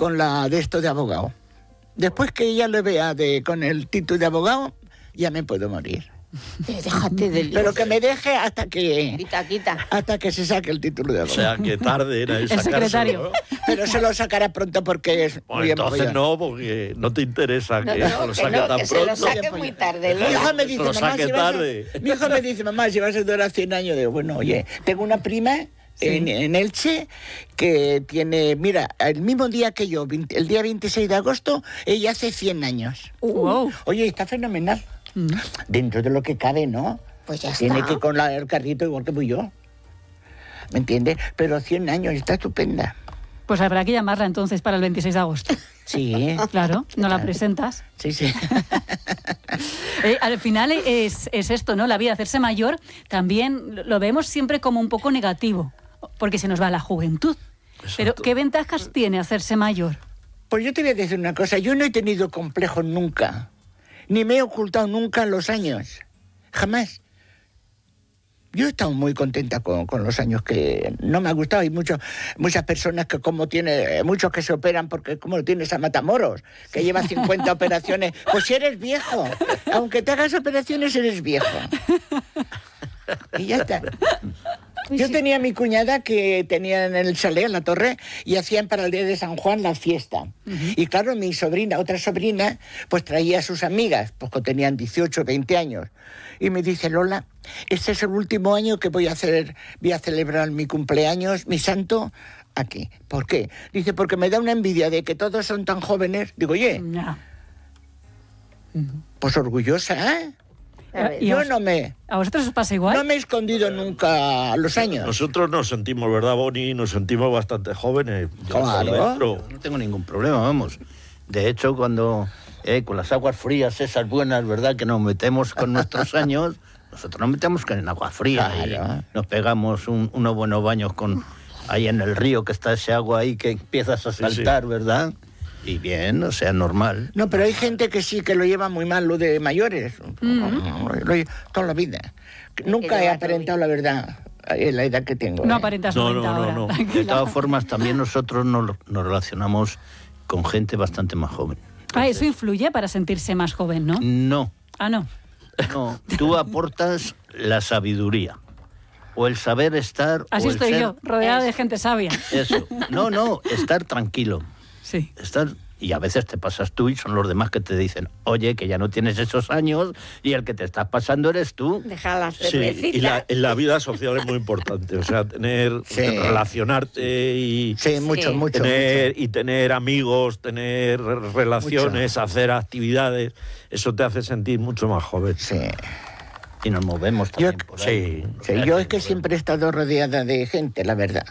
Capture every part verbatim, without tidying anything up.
con la de esto de abogado. Después que ella lo vea de, con el título de abogado, ya me puedo morir. Déjate del lío. Pero que me deje hasta que Quita, quita. hasta que se saque el título de O abogado. sea, que tarde en El sacárselo, secretario. ¿no? Pero se lo sacará pronto porque es Bueno, muy entonces empollón. no, porque no te interesa No, que no, se lo que saque no, tan que se pronto. lo saque muy tarde, Mi Lola. hijo me Se dice, lo mamá, saque si vas a- tarde. mi hijo me dice, mamá, si vas a durar cien años, digo, bueno, oye, tengo una prima Sí. en, en Elche que tiene, mira, el mismo día que yo, veinte el día veintiséis de agosto, ella hace cien años. Wow. Oye, está fenomenal. Mm. Dentro de lo que cabe, ¿no? Pues ya Tiene está. que con la- el carrito igual que voy yo. ¿Me entiendes? Pero cien años, está estupenda. Pues habrá que llamarla entonces para el veintiséis de agosto. Sí, Claro, no la presentas. sí, sí. Eh, al final es, es esto, ¿no? La vida, hacerse mayor, también lo vemos siempre como un poco negativo, porque se nos va la juventud. Pero, Exacto. ¿qué ventajas tiene hacerse mayor? Pues yo te voy a decir una cosa, yo no he tenido complejos nunca, ni me he ocultado nunca en los años, jamás. Yo he estado muy contenta con, con los años que no me ha gustado. Hay muchos, muchas personas que como tiene, muchos que se operan porque como lo tienes a Matamoros, que lleva cincuenta operaciones. Pues si eres viejo, aunque te hagas operaciones eres viejo. Y ya está. Yo tenía a mi cuñada que tenía en el chalet, en la torre, y hacían para el día de San Juan la fiesta. Y claro, mi sobrina, otra sobrina, pues traía a sus amigas, pues que tenían dieciocho, veinte años. Y me dice, Lola, este es el último año que voy a hacer, voy a celebrar mi cumpleaños, mi santo, aquí. ¿Por qué? Dice, porque me da una envidia de que todos son tan jóvenes. Digo, oye, Ya. pues orgullosa, ¿eh? A ver, Y Yo os- no me, ¿A vosotros os pasa igual? no me he escondido nunca los años. Nosotros nos sentimos, ¿verdad, Boni? Nos sentimos bastante jóvenes. ya Claro. por dentro. No tengo ningún problema, vamos. De hecho, cuando eh, con las aguas frías esas buenas, ¿verdad?, que nos metemos con nuestros años, nosotros nos metemos con agua fría Claro. y nos pegamos un- unos buenos baños con ahí en el río, que está ese agua ahí que empiezas a Sí, saltar, ¿verdad? Y bien, o sea, normal. No, pero hay gente que sí que lo lleva muy mal, lo de mayores. Lo lle- toda la vida. Nunca he lleva aparentado la verdad en la edad que tengo. No ¿eh? aparentas No, noventa no, no, ahora. no. tranquila. De todas formas, también nosotros nos, nos relacionamos con gente bastante más joven. Ah, eso influye para sentirse más joven, ¿no? No, Ah, no. no. Tú aportas la sabiduría o el saber estar. Así o el estoy ser- yo, rodeada de gente sabia. Eso. No, no, estar tranquilo. Sí. Estar... Y a veces te pasas tú y son los demás que te dicen, oye, que ya no tienes esos años y el que te estás pasando eres tú. Deja las Sí, cervecitas. y la, en la vida social es muy importante. O sea, tener, Sí. relacionarte y Sí, mucho, Sí. mucho. tener, mucho. y tener amigos, tener relaciones, hacer actividades, eso te hace sentir mucho más joven. Sí. Y nos movemos también Yo- por ahí. Sí. Sí, yo es que siempre he estado rodeada de gente, la verdad.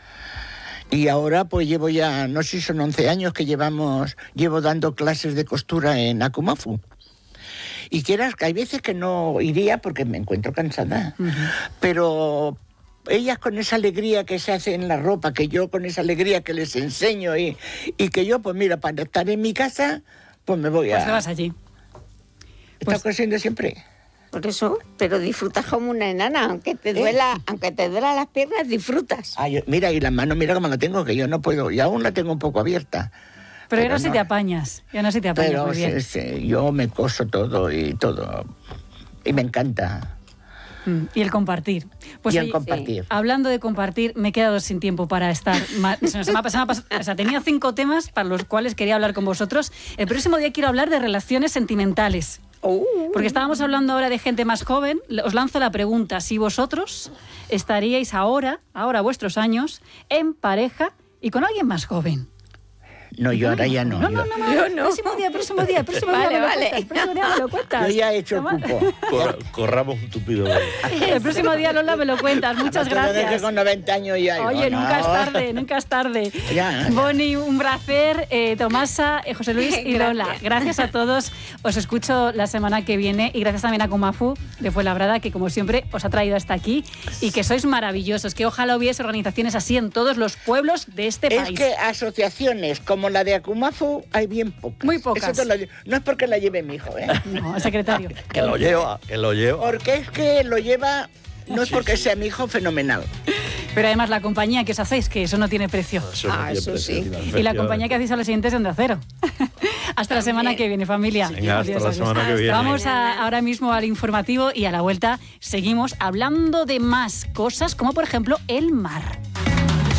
Y ahora pues llevo ya, no sé si son once años que llevamos, llevo dando clases de costura en Akumafu. Y quieras que hay veces que no iría porque me encuentro cansada. Pero ellas con esa alegría que se hace en la ropa, que yo con esa alegría que les enseño y, y que yo, pues mira, para estar en mi casa, pues me voy Pues te a... vas allí. Está pues- cosiendo siempre. Por eso, pero disfrutas como una enana, aunque te ¿Eh? duela, aunque te duelan las piernas, disfrutas. Ah, yo- mira, y las manos, mira cómo la tengo, que yo no puedo, y aún la tengo un poco abierta. Pero, ya no, no. se te apañas, ya no se te apañas Pero muy bien. sí, sí, yo me coso todo y todo. Y me encanta. Mm, Y el compartir. Pues y el oye, compartir. hablando de compartir, me he quedado sin tiempo para estar. ma- se me ha pasado- se me ha pas- o sea, tenía cinco temas para los cuales quería hablar con vosotros. El próximo día quiero hablar de relaciones sentimentales. Porque estábamos hablando ahora de gente más joven. Os lanzo la pregunta: si vosotros estaríais ahora, ahora a vuestros años, en pareja y con alguien más joven. No, yo ahora ya no. No, no, yo, no, no. Yo no. Próximo día, próximo día, próximo Vale, día me lo vale. cuentas, próximo día me lo cuentas. yo ya he hecho el Toma. cupo. Cor- corramos un tupido velo. El próximo día, Lola, me lo cuentas. Muchas No te lo dejes gracias. con noventa años ya. Oye, no, nunca no. es tarde, nunca es tarde. Ya, ya. Boni, un placer. Eh, Tomasa, eh, José Luis y Lola. Gracias. Gracias a todos. Os escucho la semana que viene y gracias también a Kumafu de Fuenlabrada, que como siempre os ha traído hasta aquí y que sois maravillosos. Que ojalá hubiese organizaciones así en todos los pueblos de este Es país. que asociaciones como la de Akumafu hay bien pocas. Muy pocas. Eso te lo digo. No es porque la lleve mi hijo, ¿eh? No, secretario. Que lo lleva, que lo lleva. Porque es que lo lleva, no es Sí, porque sí. sea mi hijo fenomenal. Pero además la compañía que os hacéis, que eso no tiene precio. Eso no Ah, tiene eso precio, sí. efectivamente. Y la compañía que hacéis a los siguientes de Onda Cero. Hasta la semana que viene, familia. Venga, hasta Adiós, la adiós. semana que viene. Vamos a- ahora mismo al informativo y a la vuelta seguimos hablando de más cosas, como por ejemplo el mar.